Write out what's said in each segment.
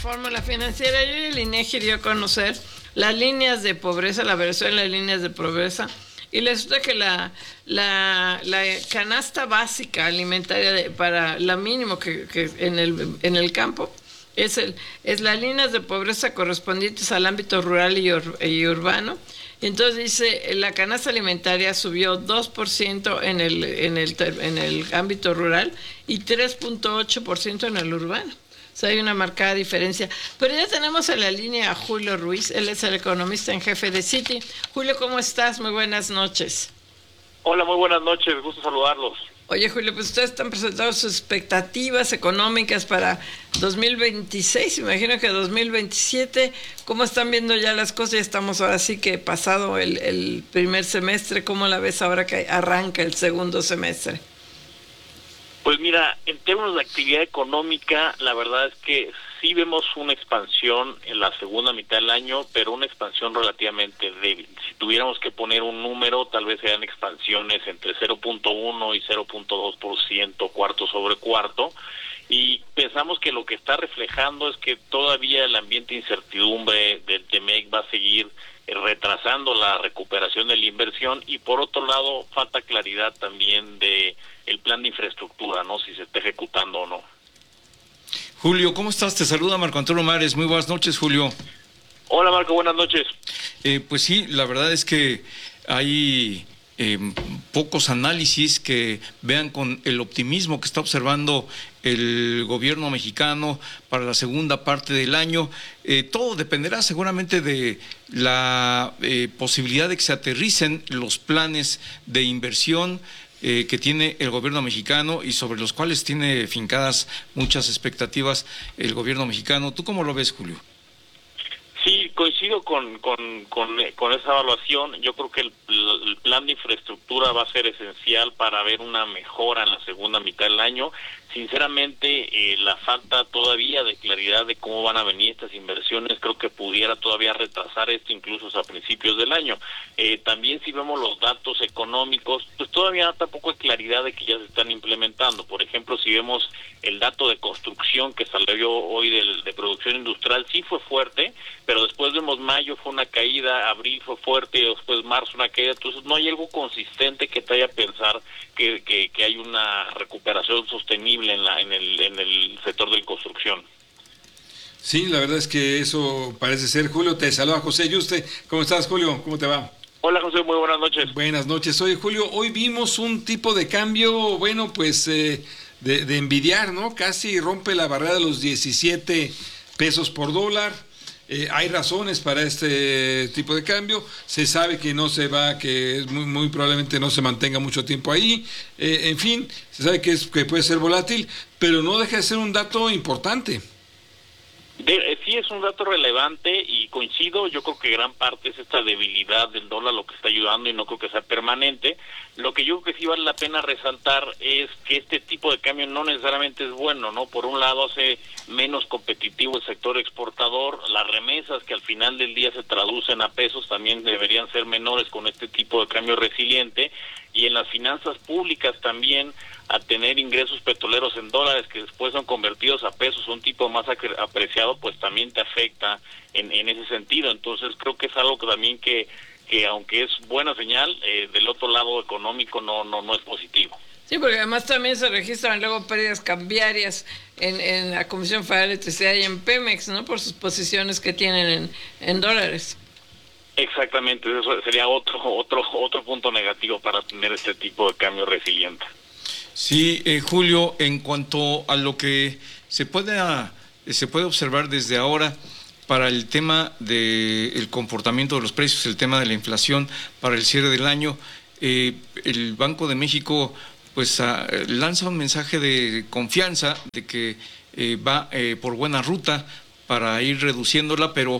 fórmula financiera. Yo y el INEGI dio a conocer las líneas de pobreza, la versión de las líneas de pobreza, y resulta que la canasta básica alimentaria para la mínimo que en el campo es las líneas de pobreza correspondientes al ámbito rural y urbano. Entonces dice, la canasta alimentaria subió 2% en el ámbito rural y 3.8% en el urbano. O sea, hay una marcada diferencia. Pero ya tenemos en la línea a Julio Ruiz, él es el economista en jefe de Citi. Julio, ¿cómo estás? Muy buenas noches. Hola, muy buenas noches, gusto saludarlos. Oye, Julio, pues ustedes están presentando sus expectativas económicas para 2026, imagino que 2027. ¿Cómo están viendo ya las cosas? Ya estamos ahora sí que pasado el primer semestre. ¿Cómo la ves ahora que arranca el segundo semestre? Pues mira, en términos de actividad económica, la verdad es que sí vemos una expansión en la segunda mitad del año, pero una expansión relativamente débil. Si tuviéramos que poner un número, tal vez sean expansiones entre 0.1 y 0.2% cuarto sobre cuarto, y pensamos que lo que está reflejando es que todavía el ambiente de incertidumbre del TEMEC va a seguir retrasando la recuperación de la inversión, y por otro lado falta claridad también de el plan de infraestructura, ¿no? Si se está ejecutando o no. Julio, ¿cómo estás? Te saluda Marco Antonio Mares. Muy buenas noches, Julio. Hola, Marco, buenas noches. Pues sí, la verdad es que hay pocos análisis que vean con el optimismo que está observando el gobierno mexicano para la segunda parte del año. Todo dependerá seguramente de la posibilidad de que se aterricen los planes de inversión que tiene el gobierno mexicano y sobre los cuales tiene fincadas muchas expectativas el gobierno mexicano. ¿Tú cómo lo ves, Julio? Sí, coincido con esa evaluación. Yo creo que el plan de infraestructura va a ser esencial para ver una mejora en la segunda mitad del año. Sinceramente, la falta todavía de claridad de cómo van a venir estas inversiones, creo que pudiera todavía retrasar esto incluso a principios del año. También si vemos los datos económicos, pues todavía tampoco hay claridad de que ya se están implementando. Por ejemplo, si vemos el dato de construcción que salió hoy de producción industrial, sí fue fuerte, pero después vemos mayo fue una caída, abril fue fuerte, después marzo una caída. Entonces no hay algo consistente que te haya pensar que hay una recuperación sostenible en el sector de la construcción. Sí, la verdad es que eso parece ser. Julio, te saluda José Yuste. ¿Cómo estás, Julio? ¿Cómo te va? Hola, José, muy buenas noches. Buenas noches. Oye, Julio, hoy vimos un tipo de cambio, bueno, pues de envidiar, ¿no? Casi rompe la barrera de los 17 pesos por dólar. Hay razones para este tipo de cambio. Se sabe que no se va, que es muy probablemente no se mantenga mucho tiempo ahí. En fin, se sabe que puede ser volátil, pero no deja de ser un dato importante. Sí, es un dato relevante y coincido. Yo creo que gran parte es esta debilidad del dólar lo que está ayudando y no creo que sea permanente. Lo que yo creo que sí vale la pena resaltar es que este tipo de cambio no necesariamente es bueno, ¿no? Por un lado hace menos competitivo el sector exportador, las remesas que al final del día se traducen a pesos también deberían ser menores con este tipo de cambio resiliente, y en las finanzas públicas también a tener ingresos petroleros en dólares que después son convertidos a pesos, un tipo más apreciado, pues también te afecta en ese sentido. Entonces creo que es algo que también que aunque es buena señal, del otro lado económico no es positivo. Sí, porque además también se registran luego pérdidas cambiarias en la Comisión Federal de Electricidad y en Pemex, ¿no? Por sus posiciones que tienen en dólares. Exactamente, eso sería otro punto negativo para tener este tipo de cambio resiliente. Sí, Julio, en cuanto a lo que se puede observar desde ahora para el tema del comportamiento de los precios, el tema de la inflación para el cierre del año, el Banco de México pues lanza un mensaje de confianza de que va por buena ruta para ir reduciéndola, pero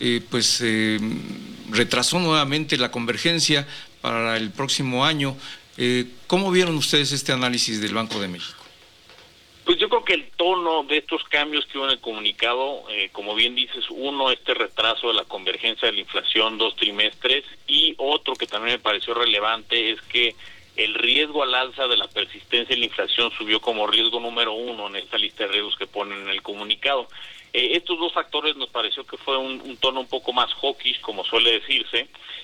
retrasó nuevamente la convergencia para el próximo año. ¿Cómo vieron ustedes este análisis del Banco de México? Pues yo creo que el tono de estos cambios que hubo en el comunicado, como bien dices, uno, este retraso de la convergencia de la inflación 2 trimestres, y otro que también me pareció relevante es que el riesgo al alza de la persistencia de la inflación subió como riesgo número 1 en esta lista de riesgos que ponen en el comunicado. Estos dos factores nos pareció que fue un tono un poco más hawkish, como suele decirse,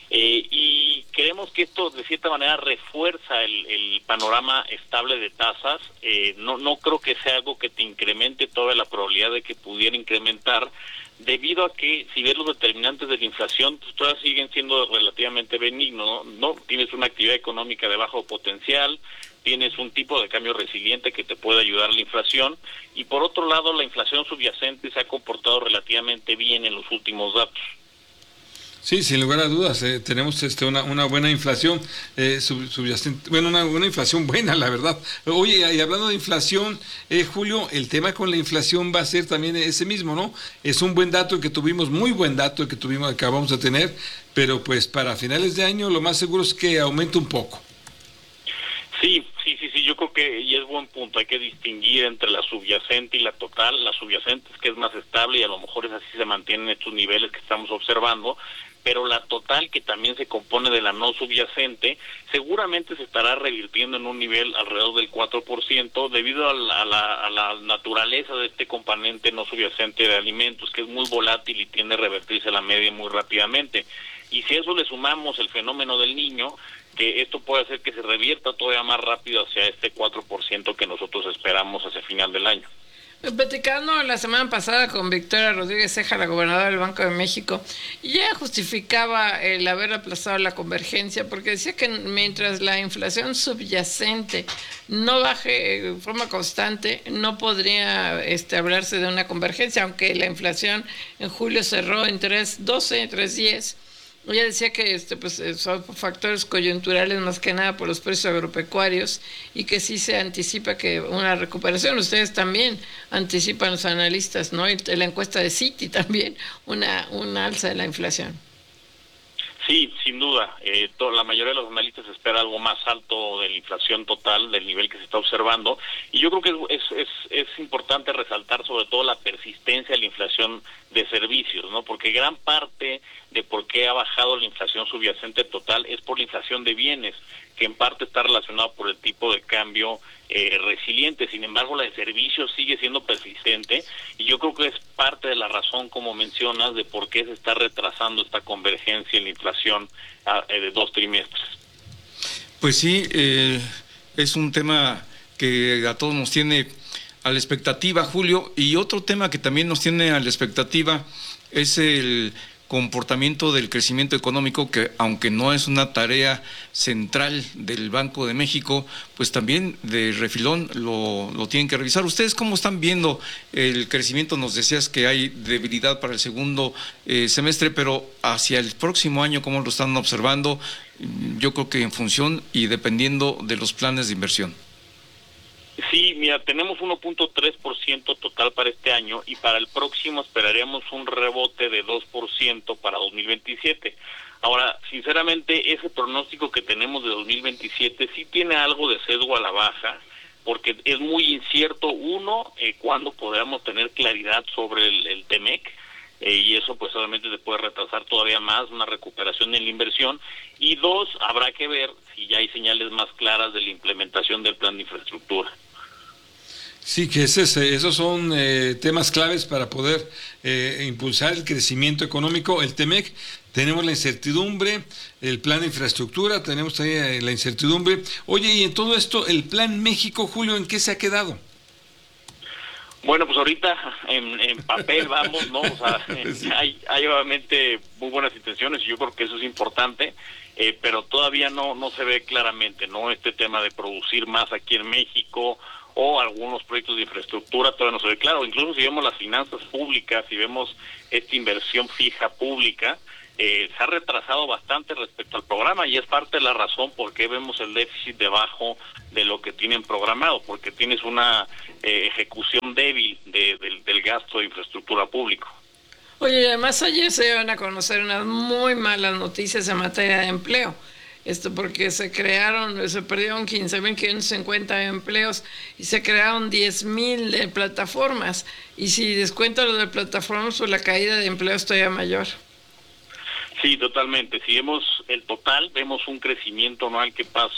y creemos que esto de cierta manera refuerza el panorama estable de tasas. No creo que sea algo que te incremente toda la probabilidad de que pudiera incrementar, debido a que si ves los determinantes de la inflación, pues todavía siguen siendo relativamente benignos, ¿no? Tienes una actividad económica de bajo potencial, tienes un tipo de cambio resiliente que te puede ayudar a la inflación, y por otro lado la inflación subyacente se ha comportado relativamente bien en los últimos datos. Sí, sin lugar a dudas, tenemos una buena inflación subyacente, bueno, una inflación buena, la verdad. Oye, y hablando de inflación, Julio, el tema con la inflación va a ser también ese mismo, ¿no? Es un buen dato que tuvimos, muy buen dato que acabamos de tener, pero pues para finales de año lo más seguro es que aumente un poco. Sí, yo creo que, y es buen punto, hay que distinguir entre la subyacente y la total. La subyacente es que es más estable y a lo mejor es así, se mantienen estos niveles que estamos observando, pero la total, que también se compone de la no subyacente, seguramente se estará revirtiendo en un nivel alrededor del 4%, debido a la naturaleza de este componente no subyacente de alimentos, que es muy volátil y tiende a revertirse a la media muy rápidamente. Y si a eso le sumamos el fenómeno del Niño, que esto puede hacer que se revierta todavía más rápido hacia este 4% que nosotros esperamos hacia final del año. Platicando la semana pasada con Victoria Rodríguez Ceja, la gobernadora del Banco de México, y ella justificaba el haber aplazado la convergencia, porque decía que mientras la inflación subyacente no baje de forma constante, no podría hablarse de una convergencia, aunque la inflación en julio cerró en 3.12, 3.10. Ella decía que son factores coyunturales más que nada por los precios agropecuarios, y que sí se anticipa que una recuperación. Ustedes también anticipan, los analistas, ¿no? Y la encuesta de Citi también, una alza de la inflación. Sí, sin duda. La mayoría de los analistas espera algo más alto de la inflación total, del nivel que se está observando. Y yo creo que es importante resaltar sobre todo la persistencia de la inflación de servicios, ¿no? Porque gran parte de por qué ha bajado la inflación subyacente total es por la inflación de bienes, que en parte está relacionado por el tipo de cambio resiliente. Sin embargo, la de servicios sigue siendo persistente, y yo creo que es parte de la razón, como mencionas, de por qué se está retrasando esta convergencia en la inflación de 2 trimestres. Pues sí, es un tema que a todos nos tiene a la expectativa, Julio, y otro tema que también nos tiene a la expectativa es el comportamiento del crecimiento económico, que aunque no es una tarea central del Banco de México, pues también de refilón lo tienen que revisar. ¿Ustedes cómo están viendo el crecimiento? Nos decías que hay debilidad para el segundo semestre, pero hacia el próximo año, ¿cómo lo están observando? Yo creo que en función y dependiendo de los planes de inversión. Sí, mira, tenemos 1.3% total para este año, y para el próximo esperaríamos un rebote de 2% para 2027. Ahora, sinceramente, ese pronóstico que tenemos de 2027 sí tiene algo de sesgo a la baja, porque es muy incierto, cuándo podamos tener claridad sobre el TEMEC, y eso pues obviamente se puede retrasar todavía más una recuperación en la inversión, y 2, habrá que ver si ya hay señales más claras de la implementación del plan de infraestructura. Sí, que esos son temas claves para poder impulsar el crecimiento económico. El TEMEC, tenemos la incertidumbre, el plan de infraestructura, tenemos también la incertidumbre. Oye, y en todo esto, el Plan México, Julio, ¿en qué se ha quedado? Bueno, pues ahorita en papel vamos, ¿no? O sea, hay obviamente muy buenas intenciones, y yo creo que eso es importante, pero todavía no se ve claramente, ¿no? Este tema de producir más aquí en México, o algunos proyectos de infraestructura, todavía no se ve claro. Incluso si vemos las finanzas públicas, si vemos esta inversión fija pública, se ha retrasado bastante respecto al programa, y es parte de la razón por qué vemos el déficit debajo de lo que tienen programado, porque tienes una ejecución débil del gasto de infraestructura público. Oye, además ayer se van a conocer unas muy malas noticias en materia de empleo. Porque se perdieron 15.550 empleos, y se crearon 10.000 plataformas. Y si descuenta lo de plataformas, pues la caída de empleo es todavía mayor. Sí, totalmente. Si vemos el total, vemos un crecimiento anual que pasa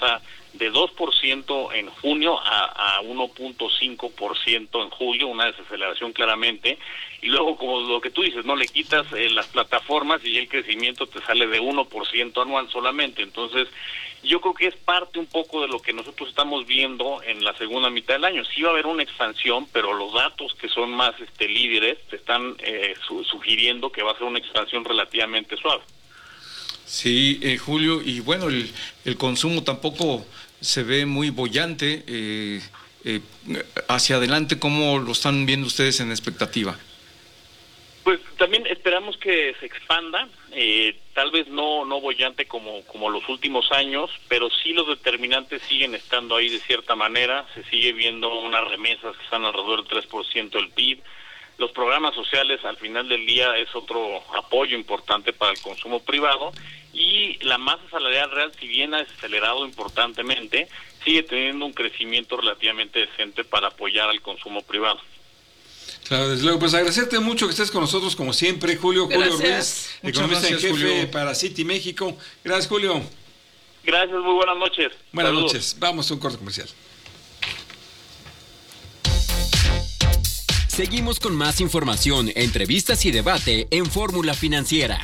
de 2% en junio a 1.5% en julio, una desaceleración claramente, y luego, como lo que tú dices, no le quitas las plataformas y el crecimiento te sale de 1% anual solamente. Entonces, yo creo que es parte un poco de lo que nosotros estamos viendo en la segunda mitad del año. Sí va a haber una expansión, pero los datos que son más líderes te están sugiriendo que va a ser una expansión relativamente suave. Sí, Julio, y bueno, el consumo tampoco se ve muy boyante. Hacia adelante, ¿cómo lo están viendo ustedes en expectativa? Pues también esperamos que se expanda, tal vez no boyante como los últimos años, pero sí los determinantes siguen estando ahí de cierta manera. Se sigue viendo unas remesas que están alrededor del 3% del PIB. Los programas sociales al final del día es otro apoyo importante para el consumo privado, y la masa salarial real, si bien ha acelerado importantemente, sigue teniendo un crecimiento relativamente decente para apoyar al consumo privado. Claro, desde luego, pues agradecerte mucho que estés con nosotros como siempre, Julio. Gracias. Julio Ruiz, economista en jefe, Julio, para Citi México. Gracias, Julio. Gracias, muy buenas noches. Buenas Saludos. noches. Vamos a un corte comercial. Seguimos con más información, entrevistas y debate en Fórmula Financiera.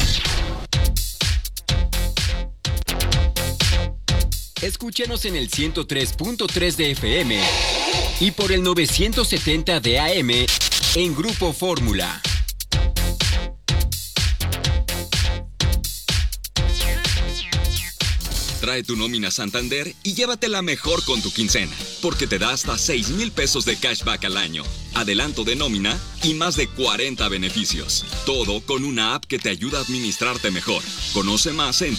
Escúchanos en el 103.3 de FM y por el 970 de AM en Grupo Fórmula. Trae tu nómina Santander y llévatela mejor con tu quincena, porque te da hasta 6,000 pesos de cashback al año, adelanto de nómina y más de 40 beneficios. Todo con una app que te ayuda a administrarte mejor. Conoce más en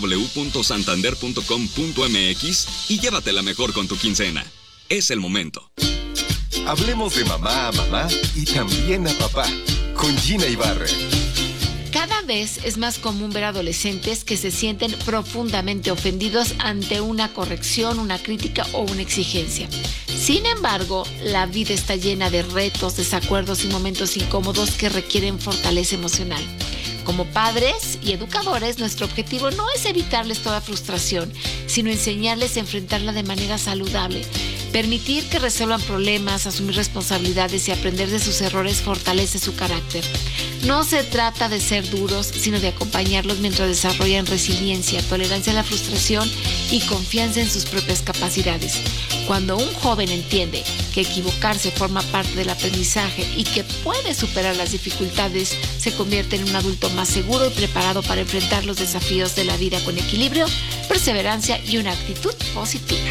www.santander.com.mx y llévatela mejor con tu quincena. Es el momento. Hablemos de mamá a mamá y también a papá, con Gina Ibarra. Cada vez es más común ver adolescentes que se sienten profundamente ofendidos ante una corrección, una crítica o una exigencia. Sin embargo, la vida está llena de retos, desacuerdos y momentos incómodos que requieren fortaleza emocional. Como padres y educadores, nuestro objetivo no es evitarles toda frustración, sino enseñarles a enfrentarla de manera saludable. Permitir que resuelvan problemas, asumir responsabilidades y aprender de sus errores fortalece su carácter. No se trata de ser duros, sino de acompañarlos mientras desarrollan resiliencia, tolerancia a la frustración y confianza en sus propias capacidades. Cuando un joven entiende que equivocarse forma parte del aprendizaje y que puede superar las dificultades, se convierte en un adulto más seguro y preparado para enfrentar los desafíos de la vida con equilibrio, perseverancia y una actitud positiva.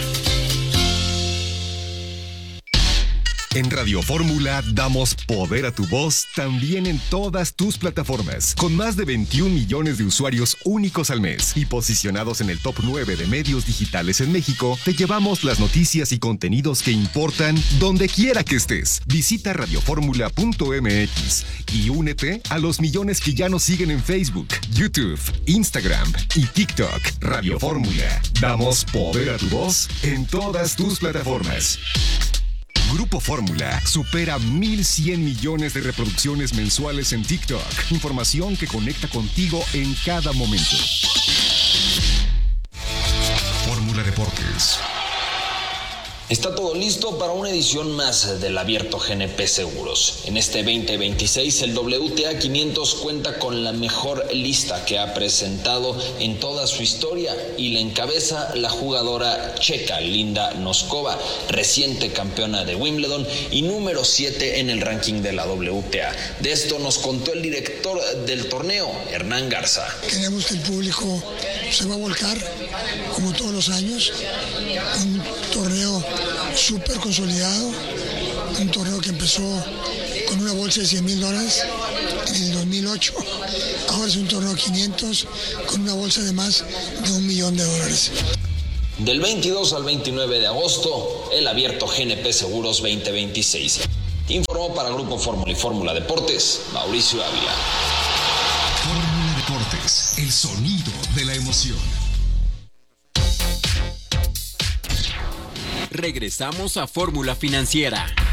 En Radio Fórmula damos poder a tu voz también en todas tus plataformas, con más de 21 millones de usuarios únicos al mes y posicionados en el top 9 de medios digitales en México. Te llevamos las noticias y contenidos que importan donde quiera que estés. Visita radioformula.mx y únete a los millones que ya nos siguen en Facebook, YouTube, Instagram y TikTok. Radio Fórmula, damos poder a tu voz en todas tus plataformas. Grupo Fórmula supera 1,100 millones de reproducciones mensuales en TikTok. Información que conecta contigo en cada momento. Fórmula Deportes. Está todo listo para una edición más del Abierto GNP Seguros. En este 2026 el WTA 500 cuenta con la mejor lista que ha presentado en toda su historia y la encabeza la jugadora checa Linda Noskova, reciente campeona de Wimbledon y número 7 en el ranking de la WTA. De esto nos contó el director del torneo, Hernán Garza. Creemos que el público se va a volcar, como todos los años, un torneo súper consolidado, un torneo que empezó con una bolsa de $100,000 en el 2008, ahora es un torneo 500 con una bolsa de más de $1 millón. Del 22 al 29 de agosto, el Abierto GNP Seguros 2026. Informó para Grupo Fórmula y Fórmula Deportes, Mauricio Ávila. Fórmula Deportes, el sonido de la emoción. Regresamos a Fórmula Financiera.